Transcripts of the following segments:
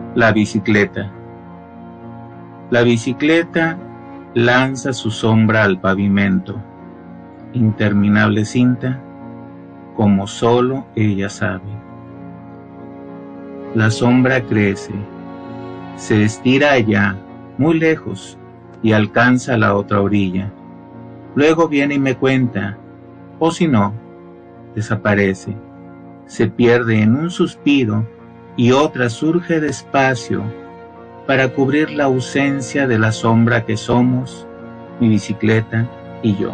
La bicicleta. La bicicleta lanza su sombra al pavimento, interminable cinta, como solo ella sabe. La sombra crece, se estira allá, muy lejos, y alcanza la otra orilla. Luego viene y me cuenta, o si no, desaparece, se pierde en un suspiro y otra surge despacio para cubrir la ausencia de la sombra que somos, mi bicicleta y yo.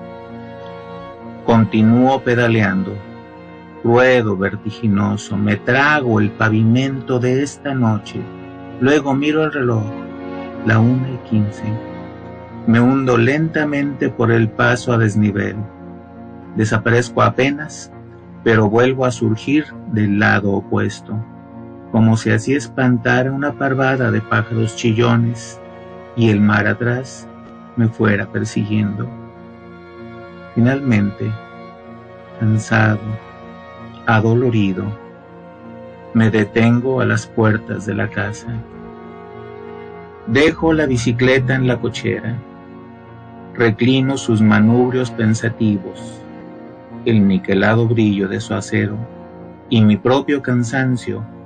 Continúo pedaleando, ruedo vertiginoso, me trago el pavimento de esta noche, luego miro el reloj, la 1:15, me hundo lentamente por el paso a desnivel, desaparezco apenas, pero vuelvo a surgir del lado opuesto, como si así espantara una parvada de pájaros chillones y el mar atrás me fuera persiguiendo. Finalmente, cansado, adolorido, me detengo a las puertas de la casa. Dejo la bicicleta en la cochera, reclino sus manubrios pensativos, el niquelado brillo de su acero y mi propio cansancio